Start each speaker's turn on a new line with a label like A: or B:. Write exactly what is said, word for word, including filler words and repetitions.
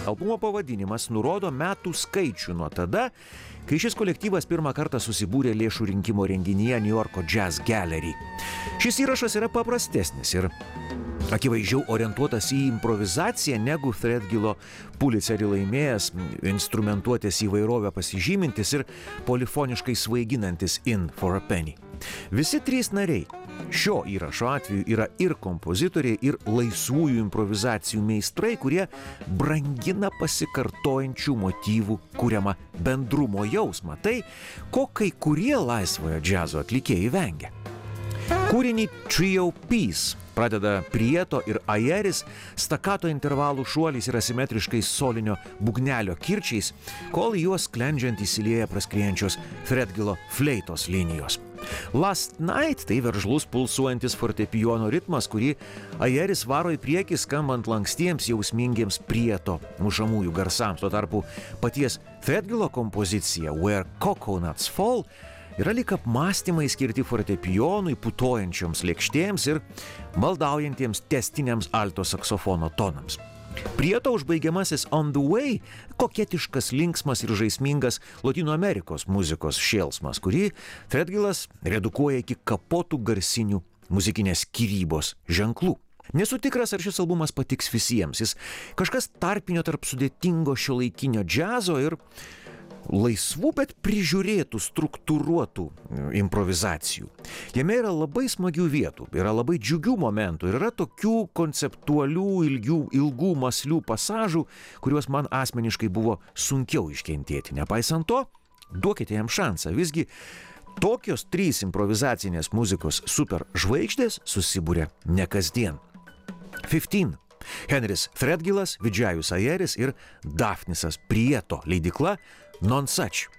A: Albumo pavadinimas nurodo metų skaičių nuo tada, kai šis kolektyvas pirmą kartą susibūrė lėšų rinkimo renginyje New Yorko Jazz Gallery. Šis įrašas yra paprastesnis ir akivaizdžiau orientuotas į improvizaciją negu Threadgillo Pulitzerį laimėjęs, instrumentuotės įvairovę pasižymintis ir polifoniškai svaiginantis In for a Penny. Visi trys nariai šio įrašo atveju yra ir kompozitoriai, ir laisvųjų improvizacijų meistrai, kurie brangina pasikartojančių motyvų kuriamą bendrumo jausmą. Tai, ko kai kurie laisvojo džiazo atlikėjai vengia. Kūrinį Trio Piece pradeda Prieto ir Ajeris stakato intervalų šuoliais ir asimetriškais solinio būgnelio kirčiais, kol juos sklendžiant įsilieja praskriejančios Threadgillo fleitos linijos. Last Night tai veržlus pulsuojantis fortepijono ritmas, kurį Ajeris varo į priekį skambant lankstiems jausmingiems Prieto mušamųjų garsams. Tuo tarpu paties Threadgillo kompozicija Where Coconuts Fall yra lyg apmąstymai skirti fortepijonui, putojančioms lėkštėms ir maldaujantiems tęstiniams alto saksofono tonams. Prieto užbaigiamasis On the Way koketiškas, linksmas ir žaismingas Lotynų Amerikos muzikos šėlsmas, kurį Threadgillas redukuoja iki kapotų garsinių muzikinės skyrybos ženklų. Nesu tikras, ar šis albumas patiks visiems. Jis kažkas tarpinio tarp sudėtingo šiuolaikinio džiazo ir laisvų, bet prižiūrėtų, struktūruotų improvizacijų. Jame yra labai smagių vietų, yra labai džiugių momentų ir yra tokių konceptualių, ilgių, ilgų, mąslių pasažų, kuriuos man asmeniškai buvo sunkiau iškentėti. Nepaisant to, duokite jam šansą. Visgi tokios trys improvizacinės muzikos superžvaigždės susibūrė ne kasdien. fifteen. Henris Threadgillas, Vidžajus Ajeris ir Dafnisas Prieto, leidykla Nonsuch.